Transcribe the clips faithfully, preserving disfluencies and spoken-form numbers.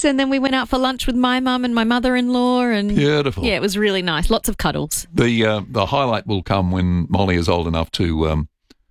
nice. And then we went out for lunch with my mum and my mother-in-law. And Beautiful. Yeah, it was really nice. Lots of cuddles. The uh, the highlight will come when Molly is old enough to um,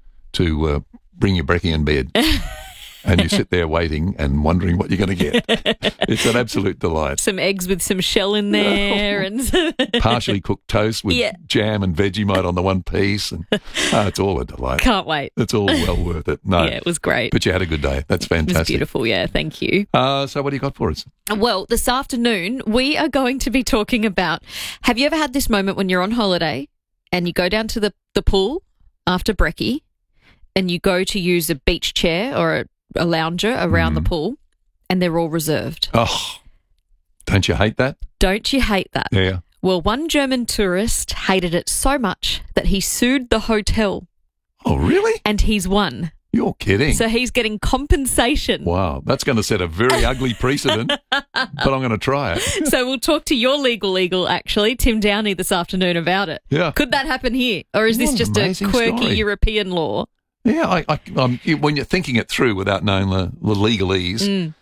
to uh, bring your brekkie in bed. And you sit there waiting and wondering what you're going to get. It's an absolute delight. Some eggs with some shell in there. and Partially cooked toast with Yeah. jam and Vegemite on the one piece. And oh, it's all a delight. Can't wait. It's all well worth it. No, Yeah, it was great. but you had a good day. That's It fantastic. was beautiful, yeah, thank you. Uh, so what do you got for us? Well, this afternoon, we are going to be talking about, have you ever had this moment when you're on holiday and you go down to the, the pool after brekkie and you go to use a beach chair or a, a lounger around the pool and they're all reserved? Oh, don't you hate that? Don't you hate that? Yeah. Well, one German tourist hated it so much that he sued the hotel Oh, really? and he's won. You're kidding. So he's getting compensation. Wow, that's going to set a very ugly precedent, but I'm going to try it. So we'll talk to your legal eagle, actually, Tim Downey, this afternoon about it. Yeah. Could that happen here? Or is What this an just a amazing quirky story. European law? Yeah, I, I, um, you- when you're thinking it through without knowing the, the legalese, Mm.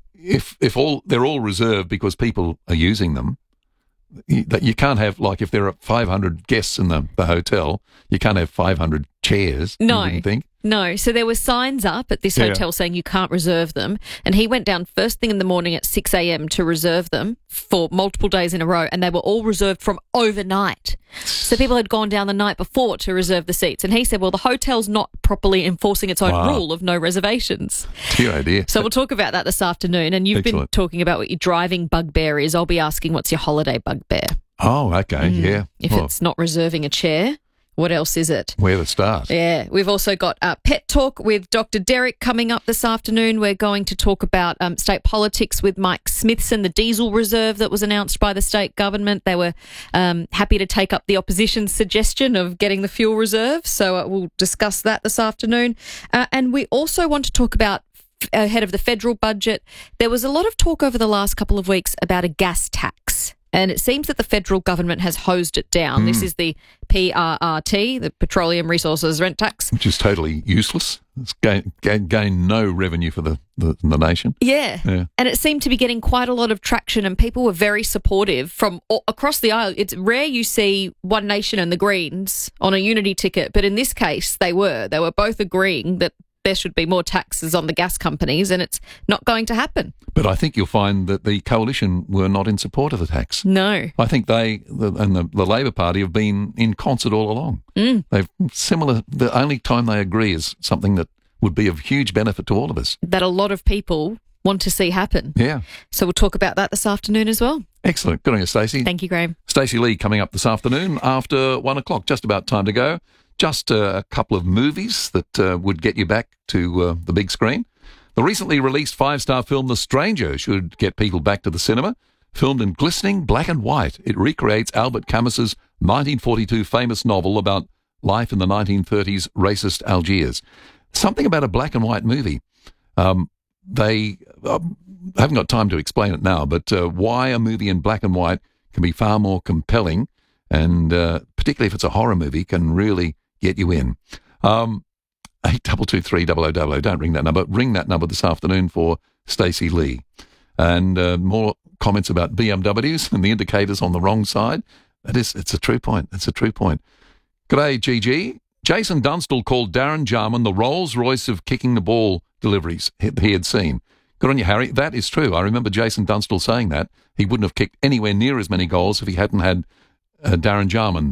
if if all they're all reserved because people are using them, you, that you can't have, like, if there are five hundred guests in the, the hotel, you can't have five hundred chairs. No. You wouldn't think. No. So there were signs up at this Yeah. hotel saying you can't reserve them. And he went down first thing in the morning at six a.m. to reserve them for multiple days in a row. And they were all reserved from overnight. So people had gone down the night before to reserve the seats. And he said, well, the hotel's not properly enforcing its own Wow. rule of no reservations. Dear idea. So we'll talk about that this afternoon. And you've been Excellent. talking about what your driving bugbear is. I'll be asking what's your holiday bugbear. Oh, okay, yeah. Mm. If Well, it's not reserving a chair, what else is it? where to start? Yeah, we've also got uh, Pet Talk with Doctor Derek coming up this afternoon. We're going to talk about um, state politics with Mike Smithson, the diesel reserve that was announced by the state government. They were um, happy to take up the opposition's suggestion of getting the fuel reserve. So uh, we'll discuss that this afternoon. Uh, and we also want to talk about, ahead of the federal budget, there was a lot of talk over the last couple of weeks about a gas tax. And it seems that the federal government has hosed it down. This is the P R R T, the Petroleum Resources Rent Tax. Which is totally useless. It's gain, gain, gain no revenue for the, the, the nation. Yeah. Yeah. And it seemed to be getting quite a lot of traction and people were very supportive from all, across the aisle. It's rare you see One Nation and the Greens on a unity ticket, but in this case they were. They were both agreeing that there should be more taxes on the gas companies and it's not going to happen. But I think you'll find that the coalition were not in support of the tax. No. I think they the, and the, the Labor Party have been in concert all along. Mm. They've similar. The only time they agree is something that would be of huge benefit to all of us. That a lot of people want to see happen. Yeah, So we'll talk about that this afternoon as well. excellent. Good on you, Stacey. Thank you, Graham. Stacey Lee coming up this afternoon after one o'clock. Just about time to go. Just uh, a couple of movies that uh, would get you back to uh, the big screen. The recently released five-star film The Stranger should get people back to the cinema. Filmed in glistening black and white, it recreates Albert Camus's nineteen forty-two famous novel about life in the nineteen thirties racist Algiers. Something about a black and white movie. Um, they uh, haven't got time to explain it now, but uh, why a movie in black and white can be far more compelling, and uh, particularly if it's a horror movie, can really get you in. Um, eight two two three double oh double oh. Don't ring that number. Ring that number this afternoon for Stacey Lee. And uh, more comments about B M Ws and the indicators on the wrong side. That is, it's a true point. It's a true point. G'day, G G. Jason Dunstall called Darren Jarman the Rolls-Royce of kicking the ball deliveries he he had seen. Good on you, Harry. That is true. I remember Jason Dunstall saying that. He wouldn't have kicked anywhere near as many goals if he hadn't had uh, Darren Jarman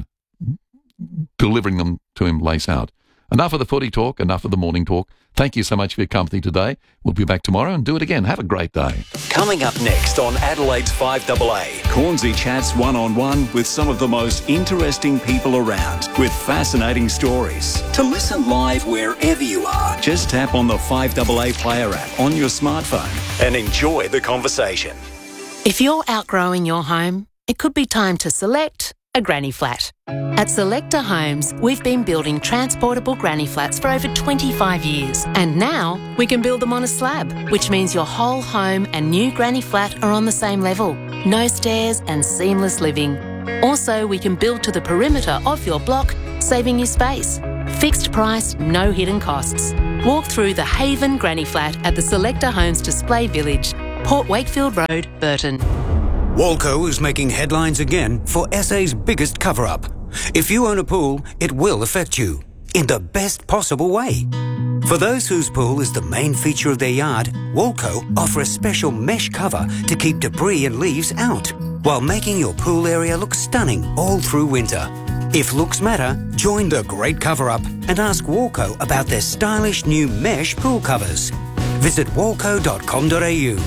delivering them to him lace out. Enough of the footy talk, enough of the morning talk. Thank you so much for your company today. We'll be back tomorrow and do it again. Have a great day. Coming up next on Adelaide's five A A, Cornsey chats one-on-one with some of the most interesting people around with fascinating stories. To listen live wherever you are, just tap on the five A A player app on your smartphone and enjoy the conversation. If you're outgrowing your home, it could be time to select a granny flat. At Selector Homes, we've been building transportable granny flats for over twenty-five years. And now we can build them on a slab, which means your whole home and new granny flat are on the same level. No stairs and seamless living. Also, we can build to the perimeter of your block, saving you space. Fixed price, no hidden costs. Walk through the Haven Granny Flat at the Selector Homes Display Village. Port Wakefield Road, Burton. Walco is making headlines again for S A's biggest cover-up. If you own a pool, it will affect you in the best possible way. For those whose pool is the main feature of their yard, Walco offer a special mesh cover to keep debris and leaves out, while making your pool area look stunning all through winter. If looks matter, join the great cover-up and ask Walco about their stylish new mesh pool covers. Visit walco dot com dot a u.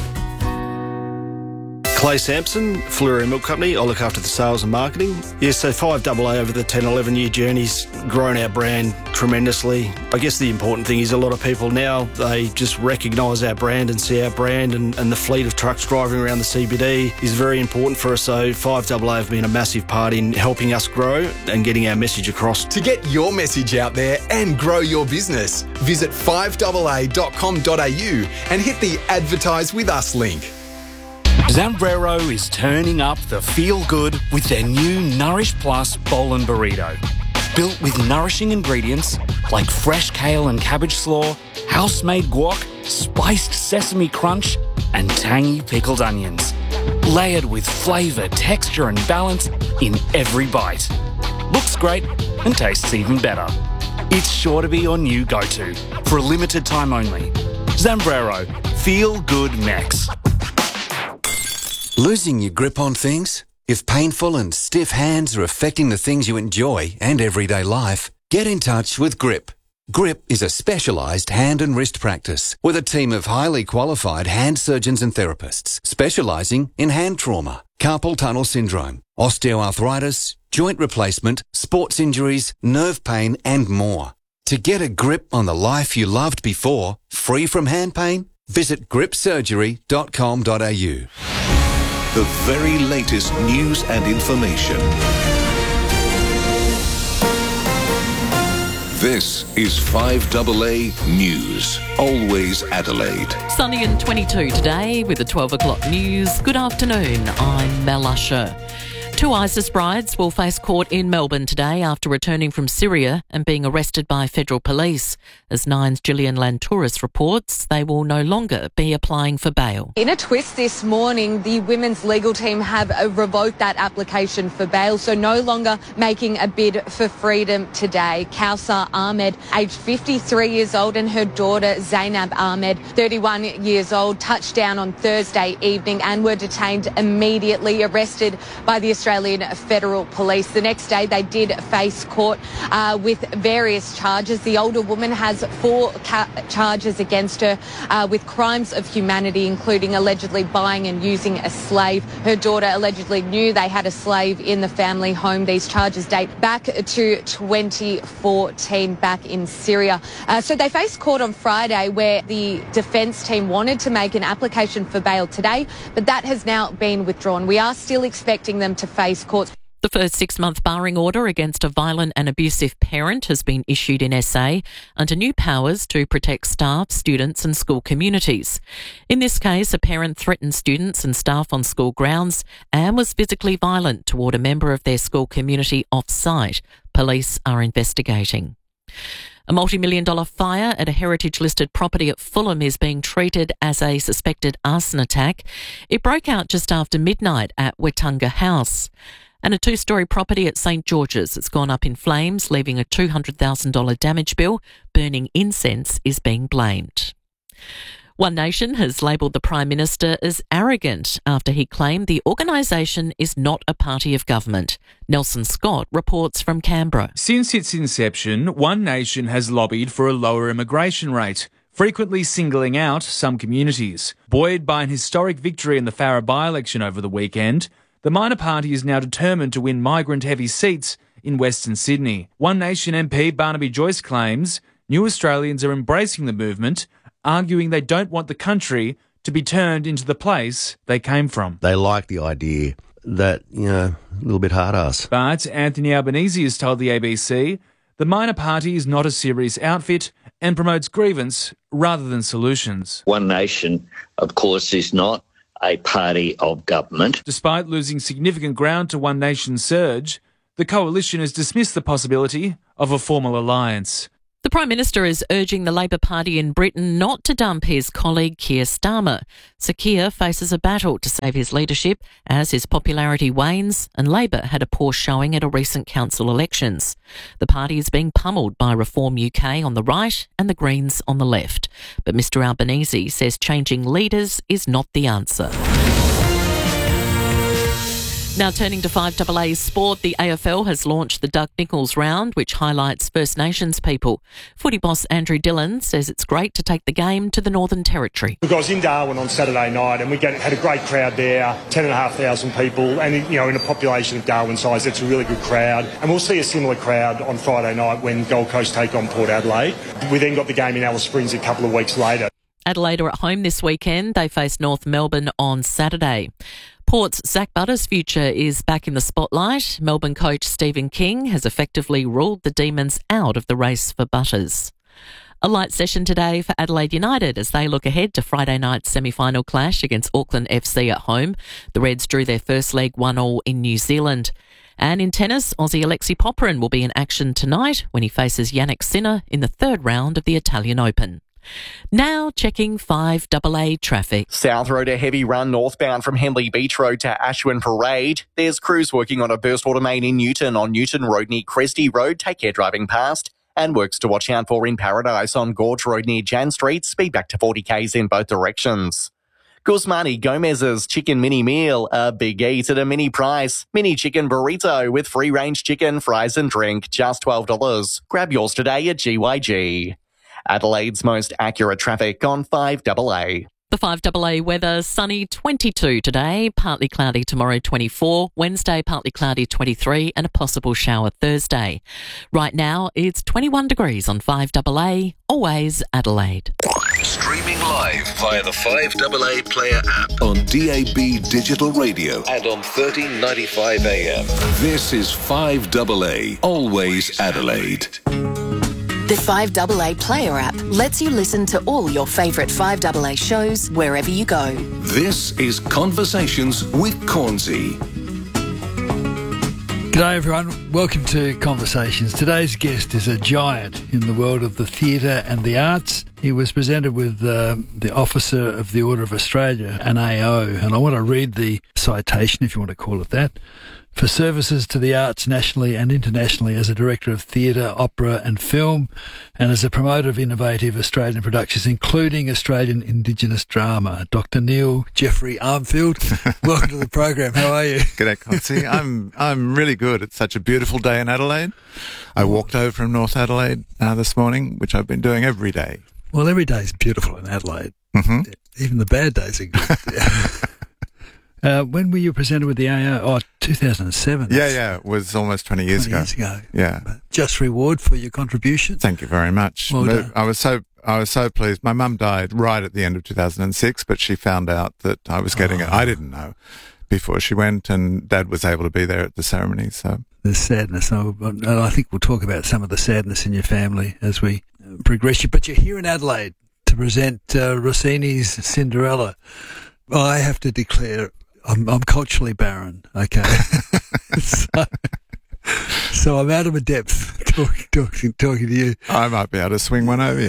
Clay Sampson, Fleury Milk Company. I look after the sales and marketing. Yes, so five A A over the ten, eleven year journey's grown our brand tremendously. I guess the important thing is a lot of people now, they just recognise our brand and see our brand, and, and the fleet of trucks driving around the C B D is very important for us. So five A A have been a massive part in helping us grow and getting our message across. To get your message out there and grow your business, visit five A A dot com dot a u and hit the Advertise With Us link. Zambrero is turning up the feel-good with their new Nourish Plus Bowl and Burrito. Built with nourishing ingredients like fresh kale and cabbage slaw, house-made guac, spiced sesame crunch, and tangy pickled onions. Layered with flavour, texture and balance in every bite. Looks great and tastes even better. It's sure to be your new go-to for a limited time only. Zambrero, Feel Good Max. Losing your grip on things? If painful and stiff hands are affecting the things you enjoy and everyday life, get in touch with Grip. Grip is a specialised hand and wrist practice with a team of highly qualified hand surgeons and therapists specialising in hand trauma, carpal tunnel syndrome, osteoarthritis, joint replacement, sports injuries, nerve pain and more. To get a grip on the life you loved before, free from hand pain, visit grip surgery dot com dot a u. The very latest news and information. This is five A A News. Always Adelaide. Sunny and twenty-two today with the twelve o'clock news. Good afternoon, I'm Mel Usher. Two ISIS brides will face court in Melbourne today after returning from Syria and being arrested by federal police. As Nine's Gillian Lantouris reports, they will no longer be applying for bail. In a twist this morning, the women's legal team have revoked that application for bail, so no longer making a bid for freedom today. Kausar Ahmed, aged fifty-three years old, and her daughter Zainab Ahmed, thirty-one years old, touched down on Thursday evening and were detained immediately, arrested by the Australian Federal Police. The next day they did face court uh, with various charges. The older woman has four ca- charges against her uh, with crimes of humanity, including allegedly buying and using a slave. Her daughter allegedly knew they had a slave in the family home. These charges date back to twenty fourteen, back in Syria. Uh, so they faced court on Friday, where the defence team wanted to make an application for bail today, but that has now been withdrawn. We are still expecting them to face court. The first six-month barring order against a violent and abusive parent has been issued in S A under new powers to protect staff, students and school communities. In this case, a parent threatened students and staff on school grounds and was physically violent toward a member of their school community off-site. Police are investigating. A multi-million dollar fire at a heritage-listed property at Fulham is being treated as a suspected arson attack. It broke out just after midnight at Wetunga House. And a two-storey property at St George's has gone up in flames, leaving a two hundred thousand dollars damage bill. Burning incense is being blamed. One Nation has labelled the Prime Minister as arrogant after he claimed the organisation is not a party of government. Nelson Scott reports from Canberra. Since its inception, One Nation has lobbied for a lower immigration rate, frequently singling out some communities. Buoyed by an historic victory in the Farrer by-election over the weekend, the minor party is now determined to win migrant-heavy seats in Western Sydney. One Nation M P Barnaby Joyce claims new Australians are embracing the movement, arguing they don't want the country to be turned into the place they came from. They like the idea that, you know, a little bit hard-ass. But Anthony Albanese has told the A B C the minor party is not a serious outfit and promotes grievance rather than solutions. One Nation, of course, is not a party of government. Despite losing significant ground to One Nation's surge, the coalition has dismissed the possibility of a formal alliance. The The Prime Minister is urging the Labor Party in Britain not to dump his colleague Keir Starmer. Sir Keir faces a battle to save his leadership as his popularity wanes and Labor had a poor showing at a recent council elections. The party is being pummeled by Reform U K on the right and the Greens on the left. But Mr Albanese says changing leaders is not the answer. Now turning to five A A's sport, the A F L has launched the Doug Nicholls round, which highlights First Nations people. Footy boss Andrew Dillon says it's great to take the game to the Northern Territory. I was in Darwin on Saturday night and we get, had a great crowd there, ten and a half thousand people, and you know, in a population of Darwin size, it's a really good crowd. And we'll see a similar crowd on Friday night when Gold Coast take on Port Adelaide. We then got the game in Alice Springs a couple of weeks later. Adelaide are at home this weekend. They face North Melbourne on Saturday. Port's Zach Butters' future is back in the spotlight. Melbourne coach Stephen King has effectively ruled the Demons out of the race for Butters. A light session today for Adelaide United as they look ahead to Friday night's semi-final clash against Auckland F C at home. The Reds drew their first leg one all in New Zealand. And in tennis, Aussie Alexei Popyrin will be in action tonight when he faces Yannick Sinner in the third round of the Italian Open. Now checking five A A traffic. South Road a heavy run northbound from Henley Beach Road to Ashwin Parade. There's crews working on a burst water main in Newton on Newton Road near Cresty Road. Take care driving past. And works to watch out for in Paradise on Gorge Road near Jan Street. Speed back to forty kays in both directions. Guzmani Gomez's Chicken Mini Meal, a big eat at a mini price. Mini chicken burrito with free-range chicken, fries and drink, just twelve dollars. Grab yours today at G Y G. Adelaide's most accurate traffic on five A A. The five A A weather, sunny twenty-two today, partly cloudy tomorrow twenty-four, Wednesday partly cloudy twenty-three and a possible shower Thursday. Right now it's twenty-one degrees on five A A, always Adelaide. Streaming live via the five A A Player app on D A B Digital Radio and on thirteen ninety-five A M. This is five A A, always Adelaide. The five A A Player app lets you listen to all your favourite five A A shows wherever you go. This is Conversations with Cornsey. G'day everyone, welcome to Conversations. Today's guest is a giant in the world of the theatre and the arts. He was presented with uh, the Officer of the Order of Australia, an A O, and I want to read the citation, if you want to call it that. For services to the arts nationally and internationally as a director of theatre, opera and film, and as a promoter of innovative Australian productions, including Australian Indigenous drama. Doctor Neil Jeffrey Armfield, welcome to the program. How are you? G'day, Concy. I'm I'm really good. It's such a beautiful day in Adelaide. I walked over from North Adelaide uh, this morning, which I've been doing every day. Well, every day is beautiful in Adelaide. Mm-hmm. Even the bad days are good. Yeah. Uh, when were you presented with the A O? Oh, two thousand seven. Yeah, yeah. It was almost twenty years twenty ago. years ago. Yeah. Just reward for your contribution. Thank you very much. Well done. I was so I was so pleased. My mum died right at the end of two thousand six, but she found out that I was getting oh. it. I didn't know before she went, and Dad was able to be there at the ceremony. So there's sadness. And I think we'll talk about some of the sadness in your family as we progress. But you're here in Adelaide to present uh, Rossini's Cinderella. I have to declare I'm, I'm culturally barren, okay? so, so I'm out of my depth talking, talking, talking to you. I might be able to swing one over you.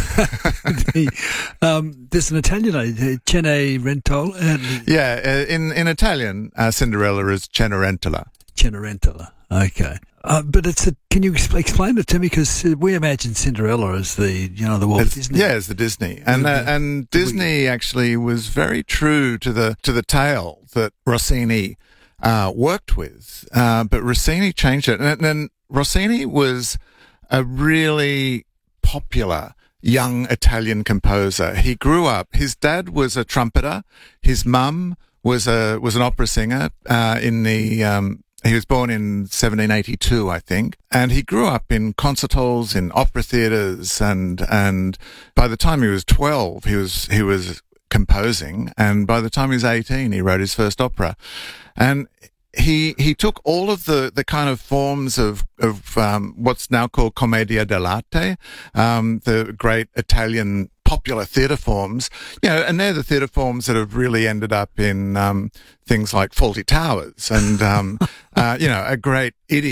the, um, there's an Italian, uh, Cenerentola. Uh, yeah, uh, in, in Italian, uh, Cinderella is Cenerentola. Cenerentola, okay. Uh, but it's a, can you exp- explain it to me? Because we imagine Cinderella as the, you know, the Walt it's, Disney. Yeah, it's the Disney. And uh, and Disney actually was very true to the to the tale that Rossini uh, worked with. Uh, but Rossini changed it. And then Rossini was a really popular young Italian composer. He grew up, his dad was a trumpeter. His mum was a was an opera singer uh, in the... Um, He was born in seventeen eighty-two, I think, and he grew up in concert halls, in opera theatres, and and by the time he was twelve, he was he was composing, and by the time he was eighteen, he wrote his first opera, and he he took all of the the kind of forms of of um, what's now called commedia dell'arte, um, the great Italian popular theatre forms, you know, and they're the theatre forms that have really ended up in um, things like Fawlty Towers and, um, uh, you know, A Great Idiot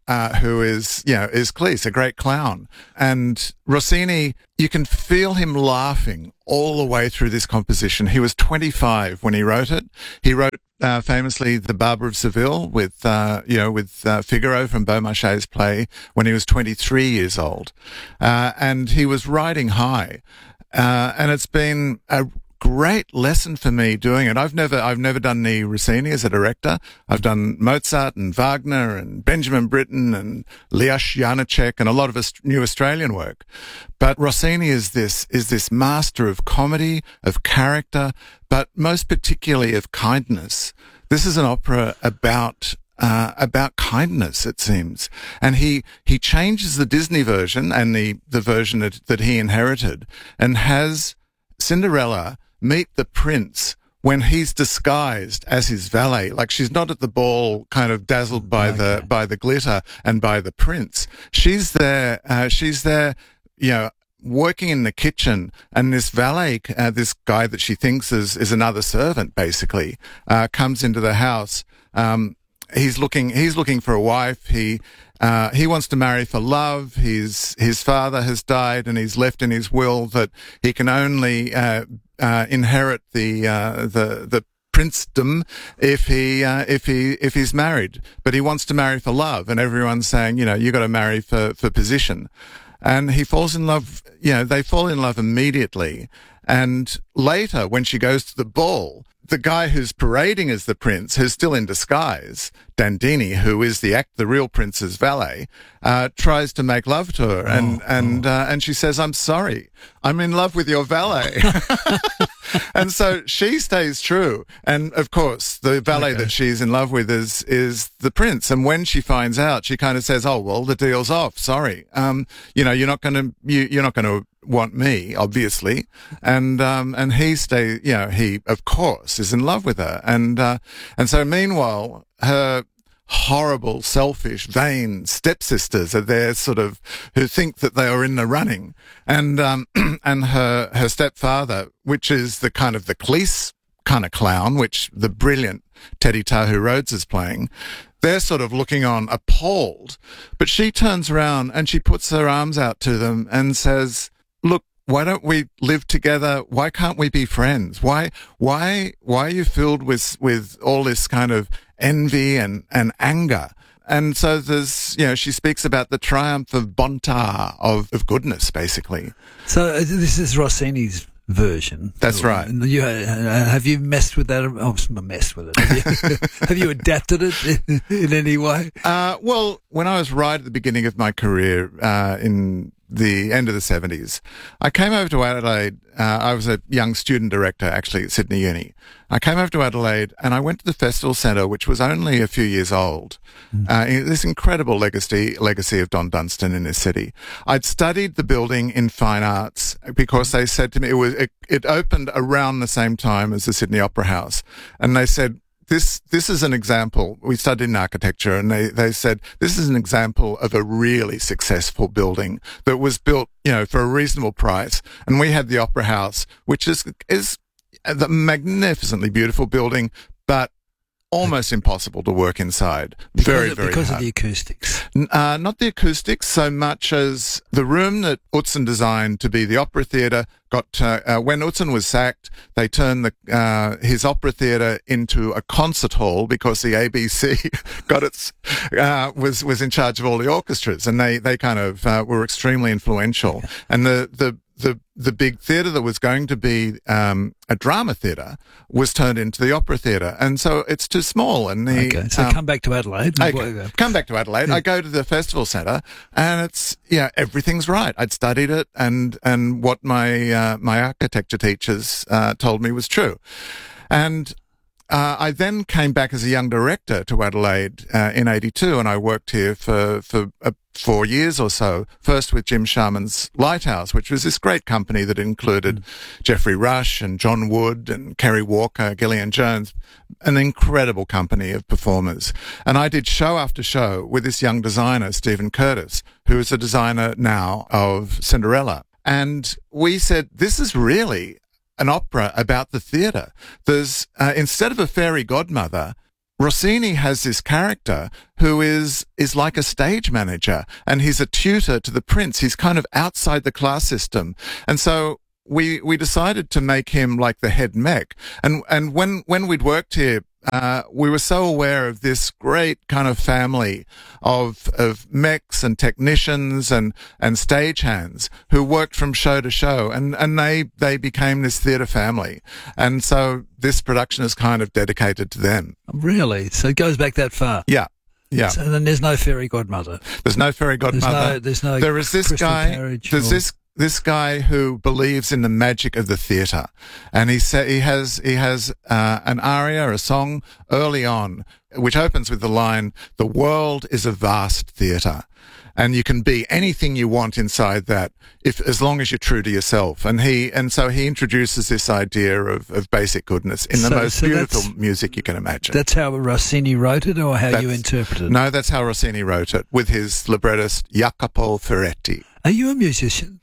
uh, who is, you know, is Cleese, a great clown. And Rossini, you can feel him laughing all the way through this composition. He was twenty-five when he wrote it. He wrote uh, famously The Barber of Seville with, uh, you know, with uh, Figaro from Beaumarchais' play when he was twenty-three years old. Uh, and he was riding high. Uh, and it's been a great lesson for me doing it. I've never, I've never done any Rossini as a director. I've done Mozart and Wagner and Benjamin Britten and Leos Janáček and a lot of Aust- new Australian work. But Rossini is this, is this master of comedy, of character, but most particularly of kindness. This is an opera about Uh, about kindness, it seems. And he, he changes the Disney version and the, the version that, that he inherited and has Cinderella meet the prince when he's disguised as his valet. Like, she's not at the ball kind of dazzled by okay. the, by the glitter and by the prince. She's there, uh, she's there, you know, working in the kitchen, and this valet, uh, this guy that she thinks is, is another servant, basically, uh, comes into the house. Um, He's looking. He's looking for a wife. He uh, he wants to marry for love. His his father has died, and he's left in his will that he can only uh, uh, inherit the uh, the the princedom if he uh, if he if he's married. But he wants to marry for love, and everyone's saying, you know, you got to marry for for position. And he falls in love. You know, they fall in love immediately. And later, when she goes to the ball, the guy who's parading as the prince, who's still in disguise, Dandini, who is the act, the real prince's valet, uh, tries to make love to her, and oh, and oh. Uh, and she says, "I'm sorry, I'm in love with your valet." And so she stays true, and of course, the valet okay. that she's in love with is is the prince. And when she finds out, she kind of says, "Oh well, the deal's off. Sorry, um, you know, you're not going to you, you're not going to." want me, obviously, and um and he stay you know he of course is in love with her, and uh and so meanwhile her horrible, selfish, vain stepsisters are there, sort of, who think that they are in the running, and um and her her stepfather, which is the kind of the Cleese kind of clown, which the brilliant Teddy Tahu Rhodes is playing. They're sort of looking on appalled, but she turns around and she puts her arms out to them and says, "Look, why don't we live together? Why can't we be friends? Why, why, why are you filled with, with all this kind of envy and, and anger?" And so there's, you know, she speaks about the triumph of bontà, of, of goodness, basically. So uh, this is Rossini's version. That's right. You, uh, have you messed with that? Oh, messed with it. Have you, have you adapted it in, in any way? Uh, well, when I was right at the beginning of my career, uh, in the end of the seventies, I came over to Adelaide. Uh, I was a young student director, actually, at Sydney Uni. I came over to Adelaide and I went to the Festival Centre, which was only a few years old. Mm. Uh, this incredible legacy, legacy of Don Dunstan in this city. I'd studied the building in fine arts because they said to me, it was, it, it opened around the same time as the Sydney Opera House. And they said, This this is an example. We studied in architecture, and they, they said this is an example of a really successful building that was built, you know, for a reasonable price. And we had the Opera House, which is is the magnificently beautiful building, but almost impossible to work inside. Because very, of, very because hard. of the acoustics. Uh, not the acoustics so much as the room that Utzon designed to be the opera theatre got, uh, uh, when Utzon was sacked, they turned the, uh, his opera theatre into a concert hall because the A B C got its, uh, was, was in charge of all the orchestras, and they, they kind of, uh, were extremely influential. Okay. And the, the, The the big theatre that was going to be um, a drama theatre was turned into the opera theatre, and so it's too small. And the okay, so um, come back to Adelaide. Okay, come back to Adelaide. Yeah. I go to the Festival Centre, and it's yeah, everything's right. I'd studied it, and and what my uh, my architecture teachers uh, told me was true, and. Uh, I then came back as a young director to Adelaide uh, in eighty-two, and I worked here for for uh, four years or so. First with Jim Sharman's Lighthouse, which was this great company that included mm. Geoffrey Rush and John Wood and Kerry Walker, Gillian Jones, an incredible company of performers. And I did show after show with this young designer, Stephen Curtis, who is a designer now of Cinderella. And we said, this is really an opera about the theatre. There's, uh, instead of a fairy godmother, Rossini has this character who is is like a stage manager, and he's a tutor to the prince. He's kind of outside the class system. And so we we decided to make him like the head mech. And and when, when we'd worked here, uh, we were so aware of this great kind of family of of mechs and technicians and, and stagehands who worked from show to show, and, and they, they became this theatre family. And so this production is kind of dedicated to them. Really? So it goes back that far? Yeah. Yeah. So then there's no fairy godmother. There's no fairy godmother. There's no, there's no there is this crystal guy. carriage There's or... this this guy who believes in the magic of the theatre, and he sa- he has he has uh, an aria, a song early on, which opens with the line, "The world is a vast theatre." And you can be anything you want inside that, if as long as you're true to yourself. And he and so he introduces this idea of, of basic goodness in the So- most so beautiful that's- music you can imagine. That's how Rossini wrote it, or how you That's- interpret it? No, that's how Rossini wrote it, with his librettist Jacopo Ferretti. Are you a musician?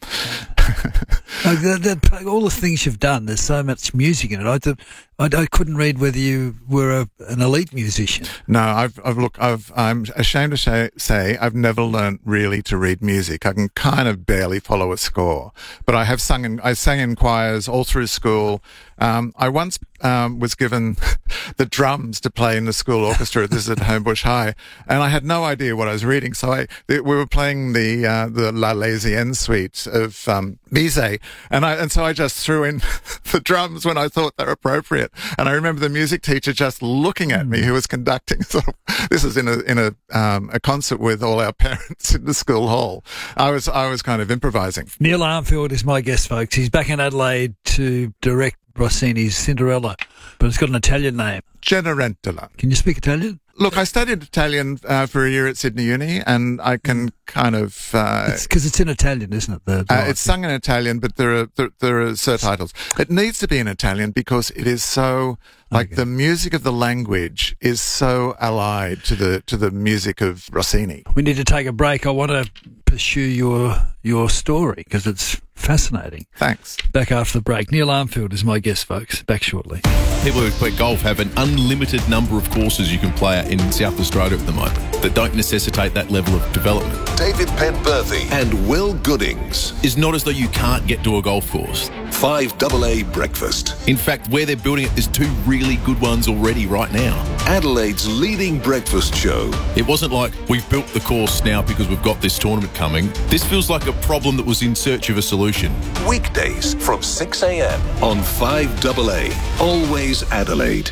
Like that, that, all the things you've done, there's so much music in it. I, th- I, I couldn't read whether you were a, an elite musician. No, I've, I've look, I've, I'm ashamed to say, say I've never learnt really to read music. I can kind of barely follow a score, but I have sung in, I sang in choirs all through school. Um, I once um, was given the drums to play in the school orchestra. This is at Homebush High, and I had no idea what I was reading. So I, we were playing the uh, the La Laisienne suite of um, Bizet, and I and so I just threw in the drums when I thought they were appropriate. And I remember the music teacher just looking at me, who was conducting. Sort of, this was in a in a um, a concert with all our parents in the school hall. I was I was kind of improvising. Neil Armfield is my guest, folks. He's back in Adelaide to direct Rossini's Cinderella, but it's got an Italian name. Cenerentola. Can you speak Italian? Look, I studied Italian uh, for a year at Sydney Uni, and I can kind of... Uh, It's because it's in Italian, isn't it? The, the uh, it's sung in Italian, but there are there, there are subtitles. It needs to be in Italian because it is so... Like, okay. The music of the language is so allied to the to the music of Rossini. We need to take a break. I want to pursue your your story because it's fascinating. Thanks. Back after the break. Neil Armfield is my guest, folks. Back shortly. People who play golf have an unlimited number of courses you can play at in South Australia at the moment that don't necessitate that level of development. David Penberthy and Will Goodings. It's not as though you can't get to a golf course. five double A Breakfast. In fact, where they're building it, there's two really good ones already right now. Adelaide's leading breakfast show. It wasn't like we've built the course now because we've got this tournament coming. This feels like a problem that was in search of a solution. Weekdays from six a.m. on five double A. Always Adelaide.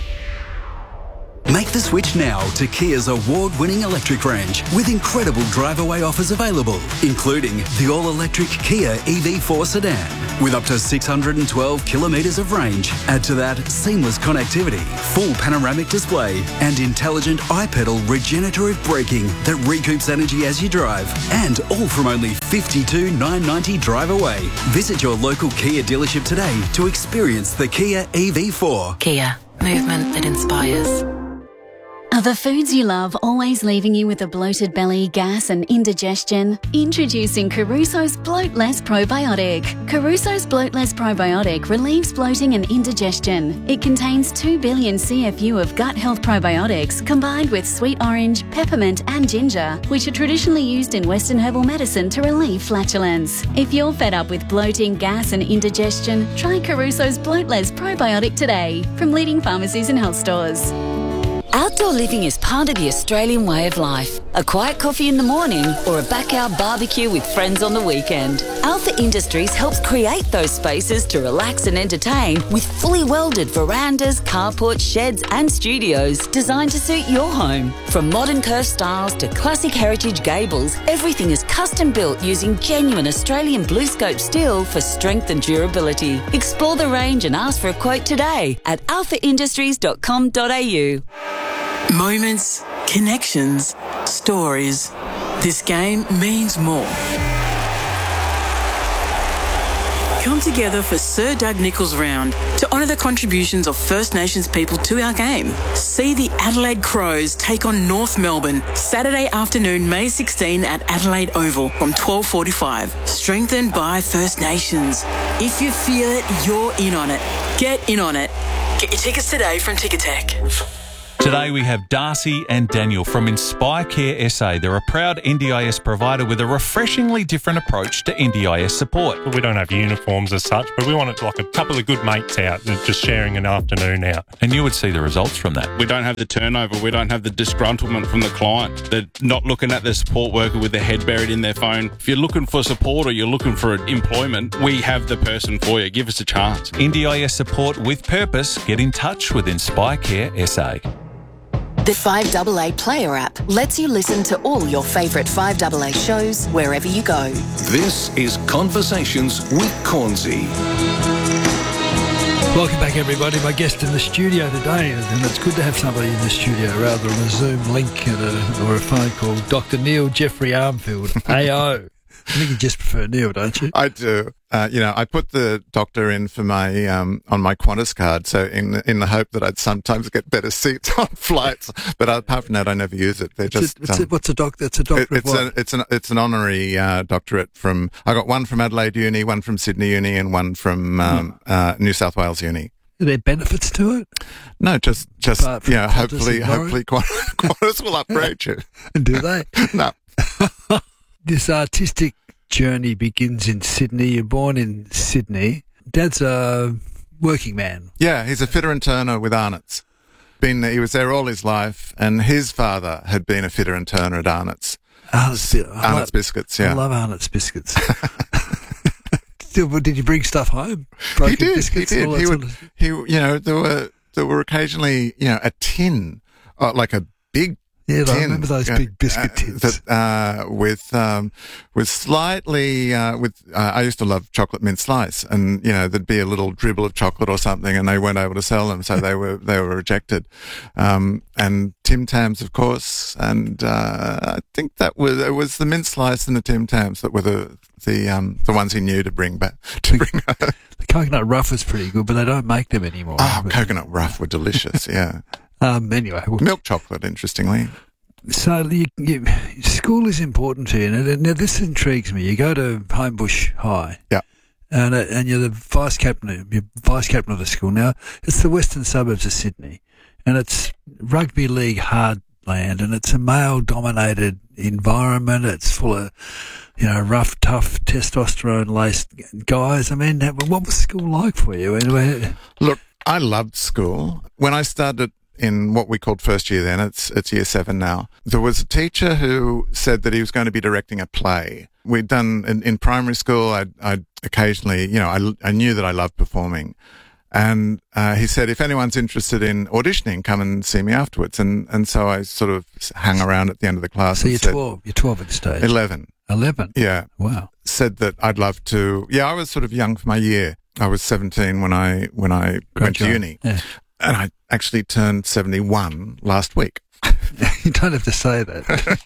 Make the switch now to Kia's award-winning electric range with incredible drive-away offers available, including the all-electric Kia E V four sedan with up to six hundred twelve kilometres of range. Add to that seamless connectivity, full panoramic display and intelligent iPedal regenerative braking that recoups energy as you drive, and all from only fifty-two thousand nine hundred ninety dollars drive away. Visit your local Kia dealership today to experience the Kia E V four. Kia, movement that inspires. Are the foods you love always leaving you with a bloated belly, gas and indigestion? Introducing Caruso's Bloat Less Probiotic. Caruso's Bloat Less Probiotic relieves bloating and indigestion. It contains two billion C F U of gut health probiotics combined with sweet orange, peppermint and ginger, which are traditionally used in Western herbal medicine to relieve flatulence. If you're fed up with bloating, gas and indigestion, try Caruso's Bloat Less Probiotic today from leading pharmacies and health stores. Outdoor living is part of the Australian way of life. A quiet coffee in the morning or a backyard barbecue with friends on the weekend. Alpha Industries helps create those spaces to relax and entertain with fully welded verandas, carports, sheds and studios designed to suit your home. From modern curved styles to classic heritage gables, everything is custom built using genuine Australian blue scope steel for strength and durability. Explore the range and ask for a quote today at alpha industries dot com dot a u. Moments, connections, stories. This game means more. Come together for Sir Doug Nicholls Round to honour the contributions of First Nations people to our game. See the Adelaide Crows take on North Melbourne Saturday afternoon, May sixteenth at Adelaide Oval from twelve forty-five. Strengthened by First Nations. If you feel it, you're in on it. Get in on it. Get your tickets today from Ticketek. Today we have Darcy and Daniel from Inspire Care S A. They're a proud N D I S provider with a refreshingly different approach to N D I S support. We don't have uniforms as such, but we want it like a couple of good mates out and just sharing an afternoon out. And you would see the results from that. We don't have the turnover. We don't have the disgruntlement from the client. They're not looking at the support worker with their head buried in their phone. If you're looking for support or you're looking for employment, we have the person for you. Give us a chance. N D I S support with purpose. Get in touch with Inspire Care S A. The five A A Player app lets you listen to all your favourite five A A shows wherever you go. This is Conversations with Cornsey. Welcome back, everybody. My guest in the studio today, and it's good to have somebody in the studio rather than a Zoom link and a, or a phone call. Doctor Neil Jeffrey Armfield, A O. I think you just prefer Neil, don't you? I do. Uh, you know, I put the doctor in for my um, on my Qantas card, so in in the hope that I'd sometimes get better seats on flights. But apart from that, I never use it. They're just it's a, it's um, a, what's a doctor? It's a doctor. It, it's of a, it's an it's an honorary uh, doctorate from. I got one from Adelaide Uni, one from Sydney Uni, and one from um, hmm. uh, New South Wales Uni. Are there benefits to it? No, just just you know, hopefully hopefully Qantas, Qantas will upgrade you. Do they? No. This artistic journey begins in Sydney. You're born in Sydney. Dad's a working man. Yeah, he's a fitter and turner with Arnott's. Been he was there all his life, and his father had been a fitter and turner at Arnott's. Arnott's, Arnott's love, biscuits. Yeah, I love Arnott's biscuits. Did you bring stuff home? Broken he did. Biscuits, he did. He would. Sort of... He, you know, there were there were occasionally, you know, a tin, uh, like a big. Yeah, tin, I remember those uh, big biscuit tins. Uh, that, uh, with um, with slightly uh, with uh, I used to love chocolate mint slice, and you know there'd be a little dribble of chocolate or something, and they weren't able to sell them, so they were they were rejected. Um, and Tim Tams, of course, and uh, I think that was it was the mint slice and the Tim Tams that were the the um, the ones he knew to bring back to bring. The coconut rough was pretty good, but they don't make them anymore. Oh, but... coconut rough were delicious. Yeah. Um, anyway, well, milk chocolate, interestingly. So you, you, school is important to you. Now, now this intrigues me. You go to Homebush High, yeah, and uh, and you're the vice captain. You're vice captain of the school. Now it's the western suburbs of Sydney, and it's rugby league heartland, and it's a male-dominated environment. It's full of you know rough, tough, testosterone-laced guys. I mean, what was school like for you? Anyway, look, I loved school when I started. In what we called first year then, it's it's year seven now. There was a teacher who said that he was going to be directing a play. We'd done, in, in primary school, I'd, I'd occasionally, you know, I, I knew that I loved performing. And uh, he said, if anyone's interested in auditioning, come and see me afterwards. And, and so I sort of hung around at the end of the class. So and you're said, twelve, you're twelve at the stage? eleven. eleven? Yeah. Wow. Said that I'd love to, yeah, I was sort of young for my year. I was seventeen when I, when I Great went job. to uni. Yeah. And I actually turned seventy-one last week. You don't have to say that.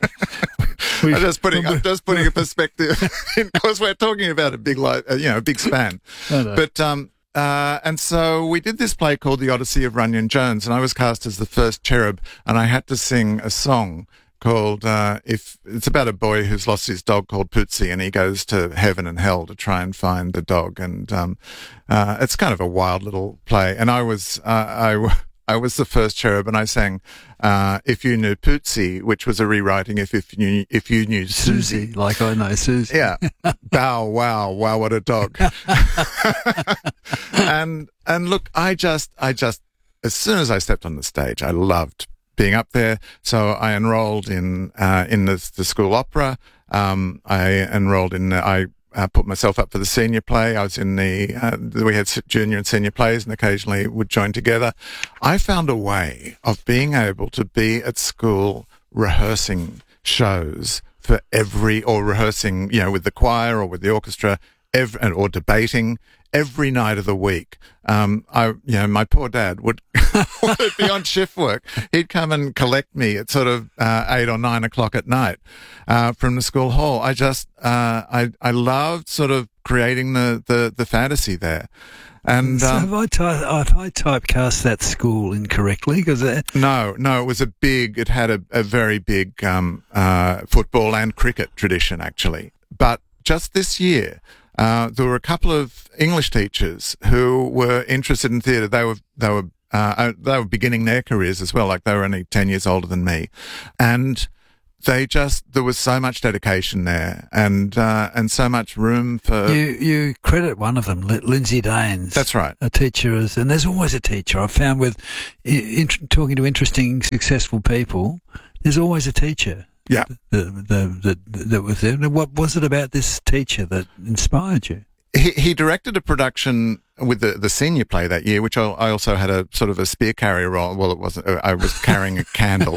I'm just putting, I'm just putting a perspective, because we're talking about a big, like, uh, you know, a big span. I know. But um, uh, and so we did this play called The Odyssey of Runyon Jones, and I was cast as the first cherub, and I had to sing a song called uh, if it's about a boy who's lost his dog called Pootsie, and he goes to heaven and hell to try and find the dog, and um, uh, it's kind of a wild little play. And I was uh, I I was the first cherub, and I sang uh, "If You Knew Pootsie," which was a rewriting if if you knew, if you knew Susie, Susie, like I know Susie. Yeah, bow wow wow what a dog. and and look, I just I just as soon as I stepped on the stage, I loved being up there. So I enrolled in uh, in the, the school opera. Um, I enrolled in. Uh, I uh, put myself up for the senior play. I was in the. Uh, we had junior and senior plays, and occasionally would join together. I found a way of being able to be at school rehearsing shows for every, or rehearsing, you know, with the choir or with the orchestra, every, or debating. Every night of the week, um, I, you know, my poor dad would, would be on shift work. He'd come and collect me at sort of uh, eight or nine o'clock at night uh, from the school hall. I just, uh, I, I loved sort of creating the, the, the fantasy there. And so um, have I, ty- have I typecast that school incorrectly? Cause it- no, no, it was a big. It had a, a very big um, uh, football and cricket tradition, actually. But just this year. Uh, there were a couple of English teachers who were interested in theatre. They were they were uh, they were beginning their careers as well. Like they were only ten years older than me. And they just, there was so much dedication there and, uh, and so much room for. You, you credit one of them, Lindsay Daines. That's right. A teacher is, and there's always a teacher. I've found with in, talking to interesting, successful people, there's always a teacher. Yeah. The, the, the, that was there. What was it about this teacher that inspired you? He, he directed a production with the, the senior play that year, which I, I also had a sort of a spear carrier role. Well, it wasn't. I was carrying a candle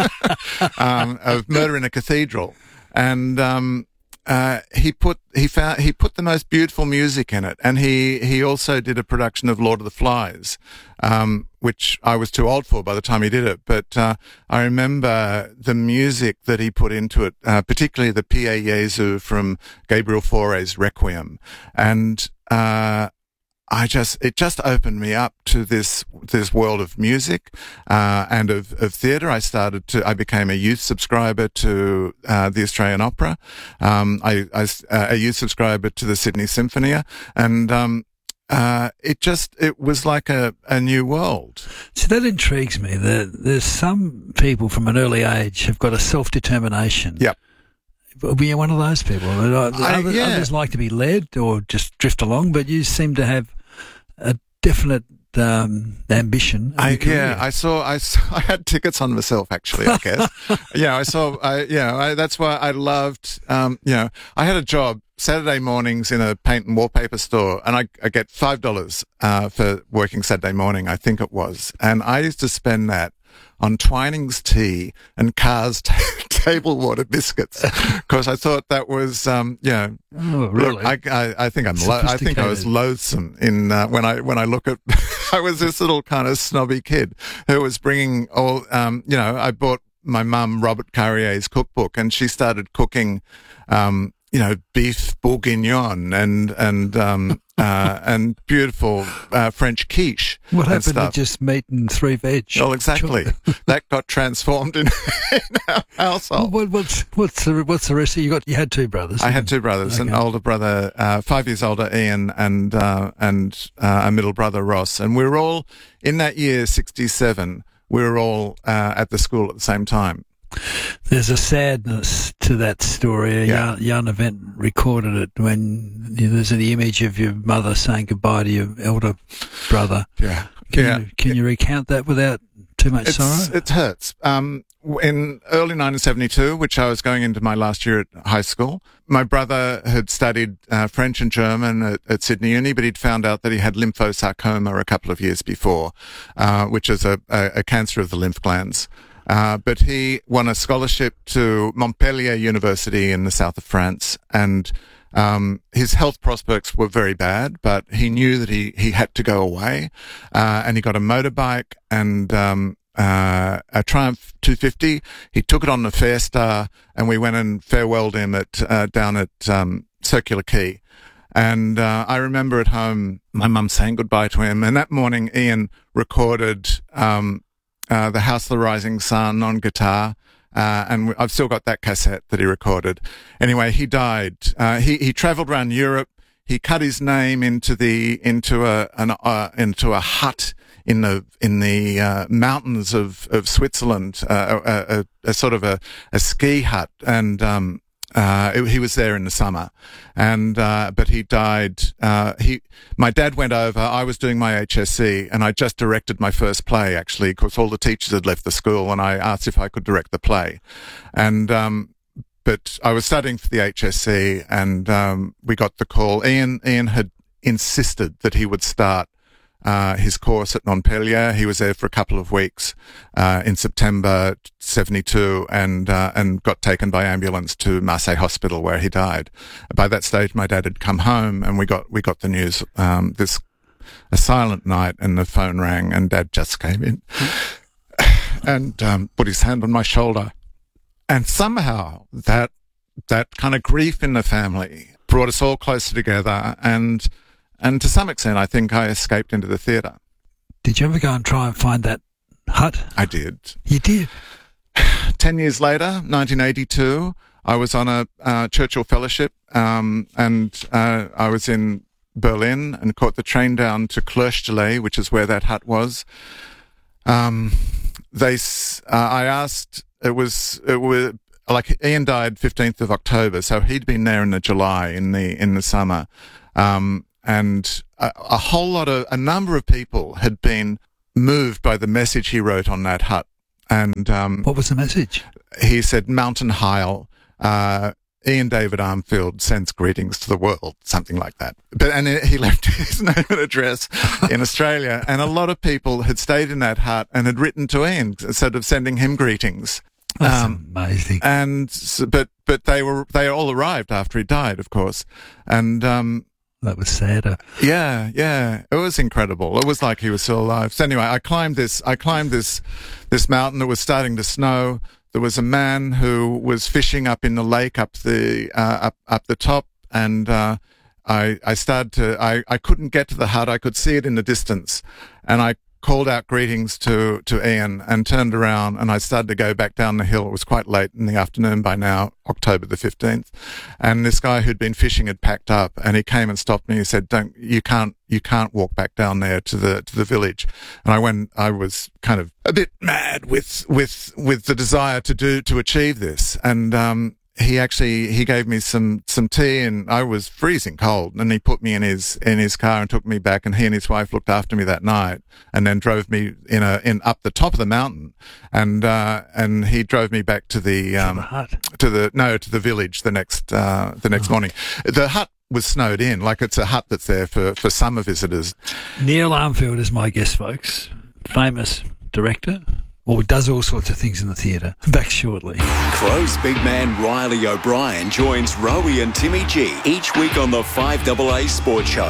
um, of Murder in a Cathedral, and um, uh, he put he found he put the most beautiful music in it, and he he also did a production of Lord of the Flies, um, which I was too old for by the time he did it. But uh, I remember the music that he put into it, uh, particularly the Pie Jesu from Gabriel Fauré's Requiem, and uh, I just it just opened me up to this this world of music uh, and of, of theatre. I started to I became a youth subscriber to uh, the Australian Opera. Um, I, I uh, a youth subscriber to the Sydney Symphonia, and um, uh, it just it was like a, a new world. So that intrigues me. That there's some people from an early age have got a self determination. Yep. Were you one of those people? Others, I, yeah. others like to be led or just drift along, but you seem to have a definite um, ambition. I, yeah, I saw, I saw. I had tickets on myself, actually. I guess. yeah, I saw. I, yeah, I, that's why I loved. Um, you know, I had a job Saturday mornings in a paint and wallpaper store, and I, I get five dollars uh, for working Saturday morning. I think it was, and I used to spend that on Twinings tea and Carr's t- table water biscuits because I thought that was, um, you know, oh, really? Look, I, I, I think I'm, lo- I think I was loathsome in uh, when I when I look at. I was this little kind of snobby kid who was bringing all, um, you know, I bought my mum Robert Carrier's cookbook, and she started cooking, um, you know, beef bourguignon and and um, uh, and beautiful uh, French quiche. What and happened stuff. to just meat and three veg? Oh, exactly. That got transformed in, in our household. What, what's what's the what's the rest? You got you had two brothers. I had two brothers, okay. An older brother, uh, five years older, Ian, and uh, and uh, a middle brother, Ross, and we were all in that year, sixty-seven. We were all uh, at the school at the same time. There's a sadness to that story. A Yeah. young, young event recorded it when you know, there's the image of your mother saying goodbye to your elder brother. Yeah. Can, Yeah. you, can you recount that without too much It's, sorrow? it hurts. Um, in early nineteen seventy-two, which I was going into my last year at high school, my brother had studied uh, French and German at, at Sydney Uni, but he'd found out that he had lymphosarcoma a couple of years before, uh, which is a, a, a cancer of the lymph glands. Uh, but he won a scholarship to Montpellier University in the south of France, and um, his health prospects were very bad, but he knew that he, he had to go away, uh, and he got a motorbike and um, uh, a Triumph two fifty. He took it on the Fairstar, and we went and farewelled him at uh, down at um, Circular Quay. And uh, I remember at home my mum saying goodbye to him, and that morning Ian recorded um, Uh, The House of the Rising Sun on guitar, uh, and I've still got that cassette that he recorded. Anyway, he died. Uh, he he travelled around Europe. He cut his name into the into a an uh, into a hut in the in the uh, mountains of of Switzerland, uh, a, a, a sort of a, a ski hut, and um, uh, it, he was there in the summer, and uh, but he died. Uh, he, my dad went over. I was doing my H S C, and I just directed my first play actually, because all the teachers had left the school, and I asked if I could direct the play, and um, but I was studying for the H S C, and um, we got the call. Ian Ian had insisted that he would start Uh, his course at Montpellier. He was there for a couple of weeks uh, in September seventy-two, and uh, and got taken by ambulance to Marseille Hospital, where he died. By that stage, my dad had come home, and we got we got the news. Um, this a silent night, and the phone rang, and Dad just came in and um, put his hand on my shoulder, and somehow that that kind of grief in the family brought us all closer together, and. And to some extent, I think I escaped into the theatre. Did you ever go and try and find that hut? I did. You did? Ten years later, nineteen eighty-two, I was on a uh, Churchill Fellowship, um, and uh, I was in Berlin and caught the train down to Klosterlee, which is where that hut was. Um, they, uh, I asked, it was, it was like Ian died fifteenth of October, so he'd been there in the July in the in the summer, um, and a, a whole lot of a number of people had been moved by the message he wrote on that hut. And um, what was the message? He said, "Mountain Heil. Uh, Ian David Armfield sends greetings to the world," something like that. But and he left his name and address in Australia, and a lot of people had stayed in that hut and had written to Ian, sort of sending him greetings. That's um, amazing. And so, but but they were they all arrived after he died, of course, and um, that was sadder. Yeah, yeah, it was incredible. It was like he was still alive. So anyway, I climbed this. I climbed this this mountain. It was starting to snow. There was a man who was fishing up in the lake up the uh, up up the top, and uh, I I started to I, I couldn't get to the hut. I could see it in the distance, and I called out greetings to to Ian and turned around, and I started to go back down the hill. It was quite late in the afternoon by now, October the fifteenth, and this guy who'd been fishing had packed up, and he came and stopped me. He said, "Don't you can't you can't walk back down there to the to the village." And I went. I was kind of a bit mad with with with the desire to do to achieve this, and um, he actually he gave me some some tea, and I was freezing cold, and he put me in his in his car and took me back, and he and his wife looked after me that night, and then drove me in a in up the top of the mountain, and uh, and he drove me back to the um, to the hut to the no to the village the next uh, the next oh. morning. The hut was snowed in, like it's a hut that's there for for summer visitors. Neil Armfield is my guest, folks. Famous director. Or does all sorts of things in the theatre. Back shortly. Crow's big man Riley O'Brien joins Rowie and Timmy G each week on the five A A Sports Show.